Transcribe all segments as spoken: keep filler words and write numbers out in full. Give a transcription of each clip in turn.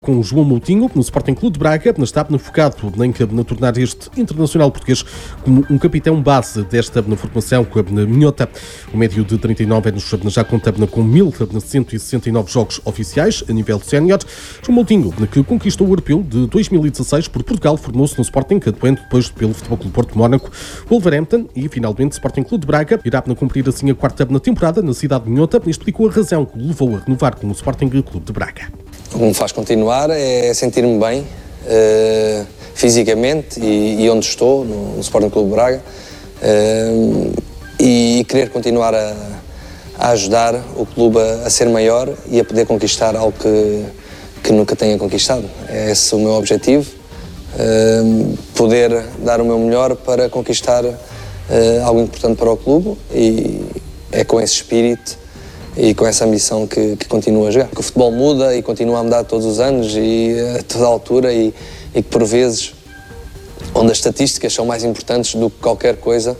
Com o João Moutinho, no Sporting Clube de Braga, está focado em tornar este internacional português como um capitão base desta formação na minhota. O médio de trinta e nove anos já conta com mil cento e sessenta e nove jogos oficiais a nível sénior. João Moutinho, que conquistou o europeu de dois mil e dezasseis por Portugal, formou-se no Sporting, atuando depois pelo Futebol Clube Porto de Mónaco, Wolverhampton e, finalmente, Sporting Clube de Braga. Irá cumprir assim a quarta temporada na cidade de minhota e explicou a razão que o levou a renovar com o Sporting Clube de Braga. O que me faz continuar é sentir-me bem uh, fisicamente e, e onde estou, no, no Sporting Clube de Braga, uh, e querer continuar a, a ajudar o clube a, a ser maior e a poder conquistar algo que, que nunca tenha conquistado. É esse o meu objetivo, uh, poder dar o meu melhor para conquistar uh, algo importante para o clube, e é com esse espírito e com essa ambição que, que continuo a jogar. Que o futebol muda e continua a mudar todos os anos e a toda a altura, e, e que por vezes, onde as estatísticas são mais importantes do que qualquer coisa,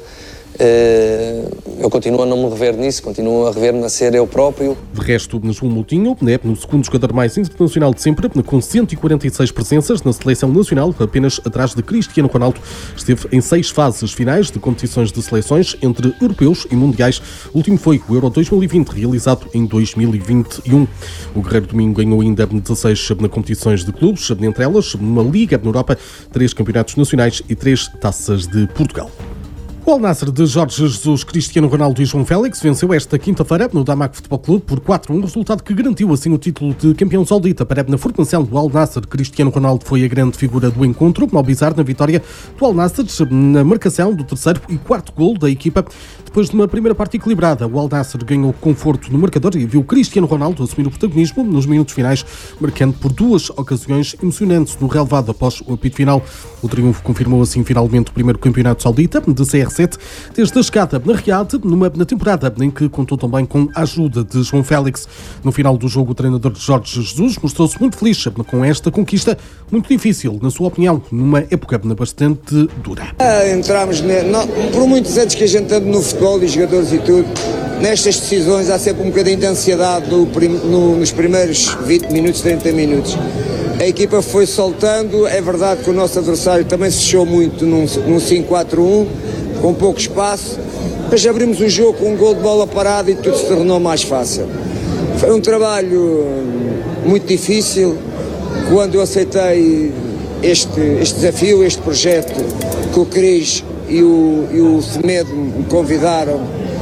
eu continuo a não me rever nisso, continuo a rever-me a ser eu próprio. De resto, João Moutinho é no segundo jogador mais internacional de sempre, com cento e quarenta e seis presenças na seleção nacional, apenas atrás de Cristiano Ronaldo. Esteve em seis fases finais de competições de seleções entre europeus e mundiais. O último foi o Euro dois mil e vinte, realizado em dois mil e vinte e um. O Guerreiro Domingo ganhou ainda dezasseis competições de clubes, entre elas uma Liga na Europa, três campeonatos nacionais e três taças de Portugal. O Al Nassr de Jorge Jesus, Cristiano Ronaldo e João Félix venceu esta quinta-feira no Damak Futebol Clube por quatro a um, resultado que garantiu assim o título de campeão saudita. Para na formação do Al Nassr, Cristiano Ronaldo foi a grande figura do encontro, ao bizar na vitória do Al Nassr na marcação do terceiro e quarto golo da equipa. Depois de uma primeira parte equilibrada, o Al Nassr ganhou conforto no marcador e viu Cristiano Ronaldo assumir o protagonismo nos minutos finais, marcando por duas ocasiões emocionantes no relevado após o apito final. O triunfo confirmou assim finalmente o primeiro campeonato saudita de C R sete desde a chegada na Riad, numa na temporada em que contou também com a ajuda de João Félix. No final do jogo, o treinador Jorge Jesus mostrou-se muito feliz com esta conquista, muito difícil, na sua opinião, numa época bastante dura. Ah, entramos, ne... Não, por muitos anos que a gente anda no futebol e jogadores e tudo, nestas decisões há sempre um bocadinho de ansiedade no prim... no... nos primeiros vinte minutos, trinta minutos. A equipa foi soltando, é verdade que o nosso adversário também se fechou muito num, num cinco quatro um, com pouco espaço, mas abrimos o jogo com um gol de bola parada e tudo se tornou mais fácil. Foi um trabalho muito difícil. Quando eu aceitei este, este desafio, este projeto que o Cris e o, e o Semedo me convidaram,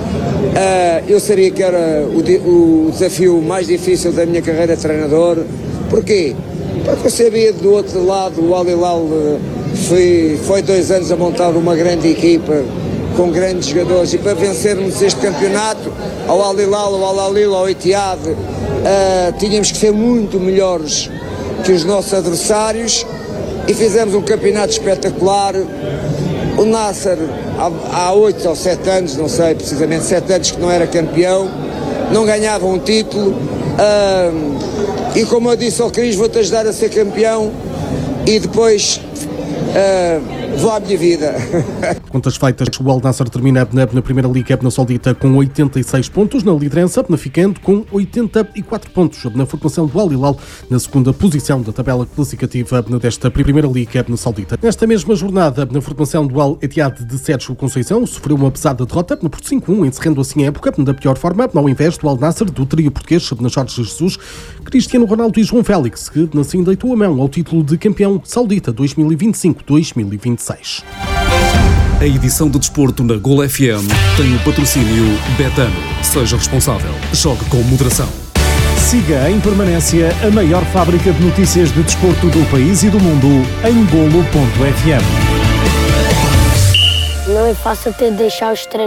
uh, eu sabia que era o, o desafio mais difícil da minha carreira de treinador. Porquê? Porque eu sabia do outro lado, o Al Hilal foi, foi dois anos a montar uma grande equipa com grandes jogadores, e para vencermos este campeonato, ao Al Hilal, ao Al Ahly, ao Etihad, uh, tínhamos que ser muito melhores que os nossos adversários, e fizemos um campeonato espetacular. O Nassr, há oito ou sete anos, não sei precisamente, sete anos que não era campeão, não ganhava um título. Uh, E como eu disse ao Cris, vou-te ajudar a ser campeão e depois uh, vou à minha vida. Contas feitas, o Al Nassr termina na, na Primeira Liga na Saudita com oitenta e seis pontos na liderança, ficando com oitenta e quatro pontos na formação do Al Hilal, na segunda posição da tabela classificativa desta Primeira Liga na Saudita. Nesta mesma jornada, na formação do Al Etihad de Sérgio Conceição, sofreu uma pesada derrota por cinco a um, encerrando assim a época da pior forma, ao invés do Al Nassr, do trio português na Jorge Jesus, Cristiano Ronaldo e João Félix, que assim deitou a mão ao título de campeão saudita dois mil e vinte e cinco a dois mil e vinte e seis. A edição de desporto na Gol F M tem o patrocínio Betano. Seja responsável. Jogue com moderação. Siga em permanência a maior fábrica de notícias de desporto do país e do mundo em golo ponto f m. Não é fácil ter de deixar os treinos.